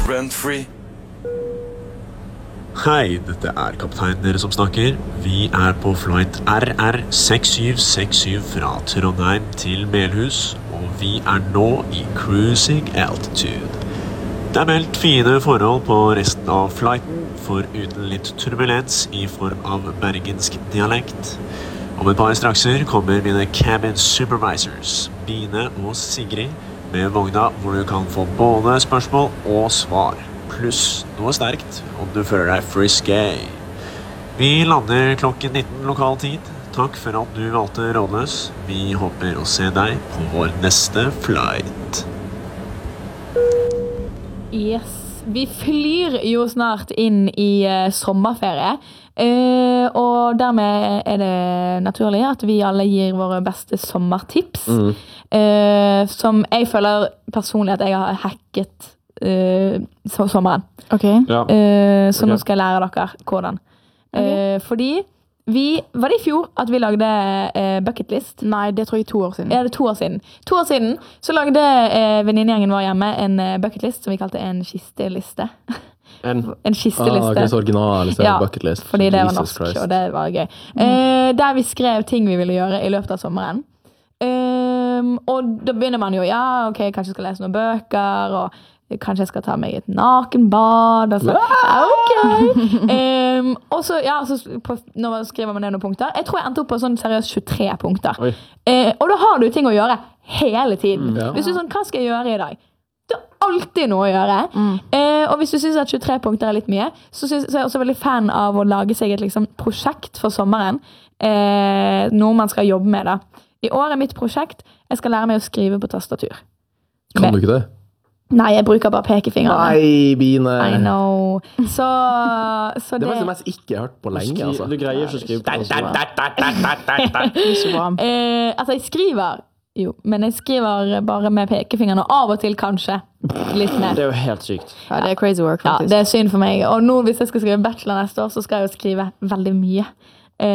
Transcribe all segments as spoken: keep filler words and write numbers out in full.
rent-free. Hei, dette er kapteinen dere som snakker. Vi er på flight R R seks syv seks syv fra Trondheim til Melhus, og vi er nå i cruising altitude. Det er meldt fine forhold på resten av flighten, for uten litt turbulens i form av bergensk dialekt. Om et par strakser kommer mine cabin supervisors, Bine og Sigrid, med vogna hvor du kan få både spørsmål og svar. Pluss noe sterkt om du føler deg frisky. Vi lander klokken nitten lokal tid. Takk for at du valgte Rådløs. Vi håper å se deg på vår neste flight. Yes, vi flyr jo snart inn i uh, sommerferie. Uh, og dermed er det naturlig at vi alle gir våre beste sommertips. Mm. Uh, som jeg føler personlig at jeg har hacket Uh, så sommeren. Okay. Ja. Uh, så okay. Nå skal jeg lære dere hvordan. Okay. Uh, fordi vi, var det i fjor at vi lagde uh, bucketlist? Nei, det tror jeg to år siden. Ja, det er to år siden. To år siden så lagde uh, venninnegjengen vår hjemme en uh, bucketlist som vi kalte en kisteliste. En, en kisteliste. Ah, okay, original, liksom, ja, bucketlist. Fordi det var Jesus norsk, Christ. og det var gøy. Mm. Uh, der vi skrev ting vi ville gjøre i løpet av sommeren. Uh, og da begynner man jo, ja, ok, kanskje jeg skal lese noen bøker, og kanskje jeg skal ta meg et nakenbad, altså. Ok. Um, og så, ja, så på, nå skriver man ned noen punkter. Jeg tror jeg endte opp på sånn seriøst tjuetre punkter. Uh, og da har du ting å gjøre hele tiden. Mm, ja. Hvis du er sånn, hva skal jeg gjøre i dag? Det er alltid noe å gjøre. Mm. Uh, og hvis du synes at tjuetre punkter er litt mye, så, synes, så er jeg også veldig fan av å lage seg et liksom, prosjekt for sommeren. Uh, noe man skal jobbe med da. I år er mitt prosjekt, jeg skal lære meg å skrive på tastatur. Kan du ikke det? Nei, jeg bruker bare pekefingrene. Nei, Bine. I know. Så, så det... Det var det mest ikke hørt på lenge, altså. Du greier ikke å skrive på sånn. eh, altså, jeg skriver jo, men jeg skriver bare med pekefingrene, og av og til kanskje litt mer. Det er jo helt sykt. Ja, det er crazy work, faktisk. Ja, det er synd for meg. Og nå, hvis jeg skal skrive bachelor neste år, så skal jeg jo skrive veldig mye. Eh,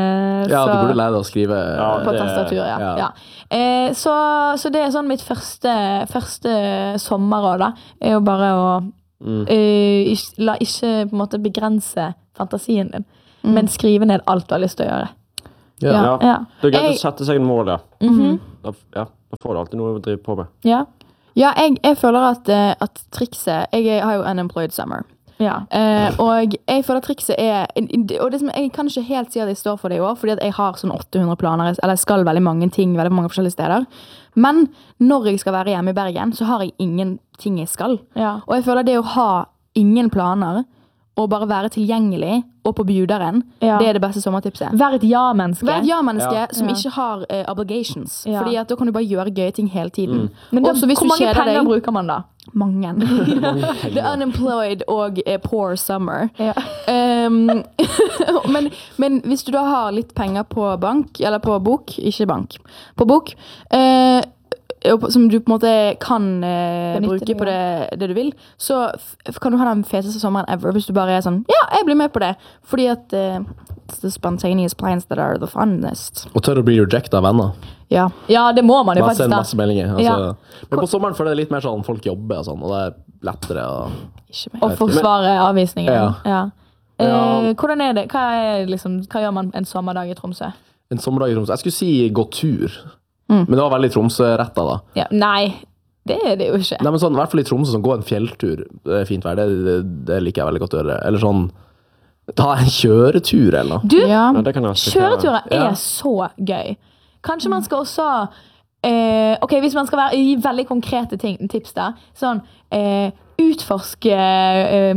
ja, så, du burde lære deg å skrive ja, på det, tastatur, ja, ja. ja. Eh, så, så det er sånn mitt første, første sommerår da, er jo bare å mm. eh, ikke, la ikke på en måte begrense fantasien din, mm. men skrive ned alt du har lyst til å gjøre. Ja, ja. ja. Det er greit å sette seg en mål der. Mm-hmm. Da, ja, da får du alltid noe å drive på med. Ja, ja jeg, jeg føler at, at trikset, jeg har jo unemployed summer. Ja. Uh, og jeg føler trikset er og det som, jeg kan ikke helt si at jeg står for det i år, fordi at jeg har sånn åtte hundre planer, eller jeg skal veldig mange ting, veldig mange forskjellige steder, men når jeg skal være hjemme i Bergen, så har jeg ingenting jeg skal. Ja. Og jeg føler det å ha ingen planer og bare være tilgjengelig og på bjuderen, ja. det er det beste sommertipset. Vær et ja-menneske. Vær et ja-menneske ja. som ja. ikke har uh, obligations, ja. fordi at da kan du bare gjøre gøye ting hele tiden. Mm. Men da, også, hvis hvor mange penger deg, bruker man da? Mange. The unemployed og uh, poor summer. Ja. Um, men, men hvis du da har litt penger på bank, eller på bok, ikke bank, på bok, uh, som du på en måte kan uh, bruke på det, det du vil, så f- kan du ha den feteste sommeren ever, hvis du bare er sånn, ja, jeg blir med på det, fordi at uh, it's the spontaneous plans that are the funnest. Og tør å bli reject av venner. Ja. Ja, det må man jo masse, faktisk da. Masse meldinger. Altså. Ja. Men på sommeren føler jeg det litt mer sånn folk jobber og sånn, og det er lettere å... Og forsvare avvisningen. Ja. Ja. Ja. Eh, hvordan er det? Hva, er, liksom, hva gjør man en sommerdag i Tromsø? En sommerdag i Tromsø? Jeg skulle si gå tur. Mm. Men det var veldig Tromsø-rettet da. Ja. Nei, det er det jo ikke. Nei, men sånn, i hvert fall i Tromsø, sånn, gå en fjelltur. Det er fint vær, det, det, det liker jeg veldig godt å gjøre. Eller sånn, ta en kjøretur eller noe. Du, ja. Ja, kjøreturer er ja. så gøy. Kanskje man skal også... Eh, ok, hvis man skal være, gi veldig konkrete ting, tips da. Sånn, eh, utforske eh,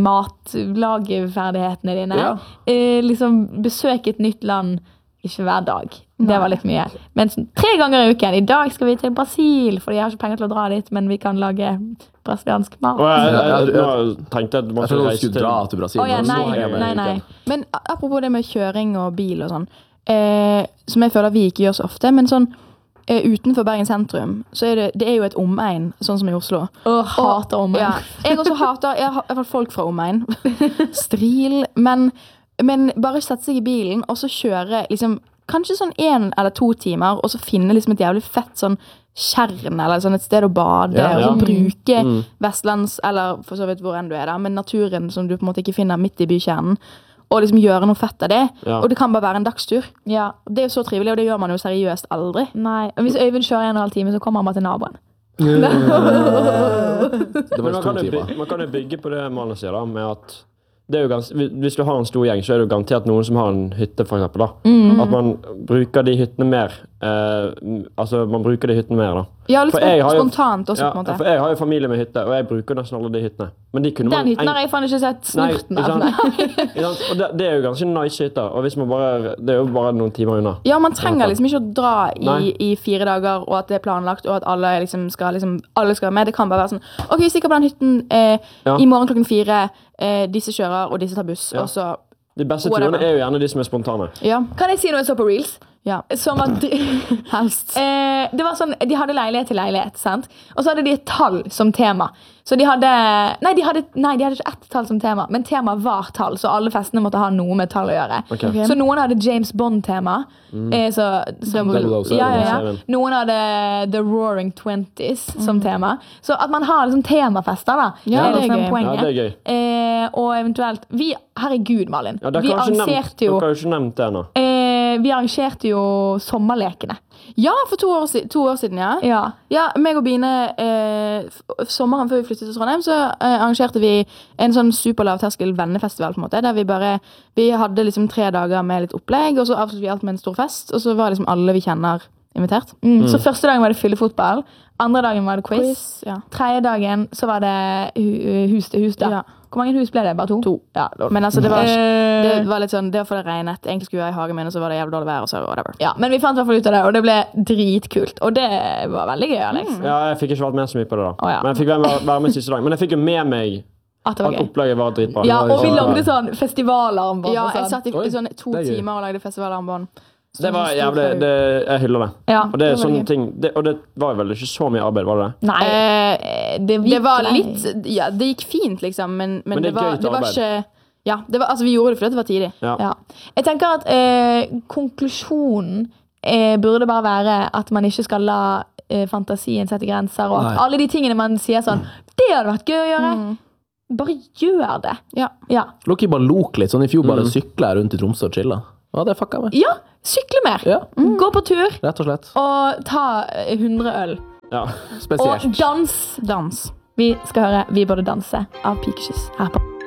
matlageferdighetene dine. Ja. Eh, liksom, besøk et nytt land. Ikke hver dag. Det var litt mye. Men tre ganger i uken. I dag skal vi til Brasil, for jeg har ikke penger til å dra dit, men vi kan lage brasiliansk mat. Og jeg, jeg, jeg, jeg tenkte at du måtte jeg reise skulle til... dra til Brasil. Oh, ja, nei, nei, nei. Men apropos det med kjøring og bil og sånn, eh, som jeg føler vi ikke gjør så ofte, men sånn, eh, utenfor Bergen sentrum, så er det, det er jo et omegn, sånn som i Oslo. Åh, hater omegn. Ja, jeg også hater, jeg har i hvert fall folk fra omegn. Stril, men, men bare sette seg i bilen, og så kjøre, liksom, kanskje sånn en eller to timer, og så finne liksom et jævlig fett sånn kjern, eller sånn et sted å bade, Ja, og så ja. bruke Mm. Vestlands, eller for så vidt hvor enn du er da, men naturen som du på en måte ikke finner midt i bykjernen, og liksom gjøre noe fett av det, Ja. og det kan bare være en dagstur. Ja. Og det er jo så trivelig, og det gjør man jo seriøst aldri. Nei. Og hvis Øyvind kjører en og en halv time, så kommer han bare til naboen. Det Men var man to kan, jo timer. by, man kan jo bygge på det Malin sier da, med at det er jo gans, hvis du har en stor gjeng, så er det jo garantert noen som har en hytte, for eksempel. Da. Mm. At man bruker de hyttene mer. Eh, altså, man bruker de hyttene mer, da. Ja, litt For jeg har jo- spontant også, Ja, på en måte. for jeg har jo familie med hytte, og jeg bruker nesten alle de hyttene. Men de kunne Den man hytten har jeg faen ikke sett snurten Nei, av. ikke sant? Ikke sant? Og det, det er jo ganske nice hytter, og hvis man bare, det er jo bare noen timer unna. Ja, man trenger liksom ikke å dra i, Nei. i fire dager, og at det er planlagt, og at alle liksom skal, liksom, alle skal være med. Det kan bare være sånn, ok, vi stikker på den hytten eh, Ja. i morgen klokken fire, eh, disse kjører, og disse tar buss, Ja. og så, De beste Whatever. turene er jo gjerne de som er spontane. ja, Kan jeg si noe jeg så på Reels? ja, Som var dr- helst. eh, det var sånn, De hadde leilighet til leilighet, sant? Og så hadde de et tall som tema. Så de hadde Nei, de hadde, nei, de hadde ikke ett tall som tema, men temaet var tall, så alle festene måtte ha noe med tall å gjøre. Ok. Ok. Så noen hadde James Bond-tema. Eh, så, så, double oh seven. ja, ja, ja. double oh seven. Noen hadde The Roaring Twenties som tema. Så at man har liksom temafester, da. Ja, er det er liksom gøy. poenget. Ja, det er gøy. Eh, og eventuelt vi, Herregud, Malin. Ja, dere vi har ikke nevnt, arrangerte jo dere har jo ikke nevnt det ennå. eh, Vi arrangerte jo sommerlekene. Ja, for to år, si- to år siden, ja. Ja. Ja, meg og Bine, eh, f- sommeren før vi flyttet til Trondheim, så eh, arrangerte vi en sånn superlavterskel vennefestival, på en måte, der vi bare, vi hadde liksom tre dager med litt opplegg, og så avsluttet vi alt med en stor fest, og så var liksom alle vi kjenner invitert. Mm. Så første dagen var det fyllefotball. Andre dagen var det quiz. Quiz, ja. Tredje dagen så var det hu hus til hus. da. Ja. Hvor mange hus ble det? Bare to? To. Ja, da- Men altså, det var, Eh, det var litt sånn, det var for det regnet. Egentlig skulle jeg i hagen min, og så var det jævlig dårlig vær, og så whatever. ja, Men vi fant i hvert fall ut av det, og det ble dritkult. Og det var veldig gøy, Alex. Ja, jeg fikk ikke vært med så mye på det da. Å, ja. Men jeg fikk være, være med siste dag. Men jeg fikk jo med meg At det var at gøy. opplegget var dritbra. Ja, og vi Ja. lagde sånn festivalarmbånd. Ja, og jeg sånn. satt i, Oi, i sånn to det er gøy. timer og lagde festivalarmbånd. Det var jævlig, det, jeg hyller det. Ja. Og det er det var sånne gøy. ting, det, og det var vel ikke så mye arbeid, var det det? Nei, Eh, det, Det var gikk litt, ja, det gikk fint, liksom, men, men, Men det det, er var, gøy det var arbeid. ikke, ja, det var, altså vi gjorde det fordi det var tidlig. Ja. Ja. Jeg tenker at eh, konklusjonen eh, burde bare være at man ikke skal la eh, fantasien sette grenser, og at Nei. alle de tingene man sier sånn, det hadde vært gøy å gjøre. Bare gjør det. Ja. Ja. Loki bare lok litt, sånn i fjor bare Mm. sykla jeg rundt i Tromsø og chilla. Ja, det fucka jeg med. Ja, sykle mer. Ja, Gå på tur rett og slett. og ta eh, hundre øl. Ja. Og Spesielt. dans. Dans. Vi skal høre Vi burde danse av Pikekyss her på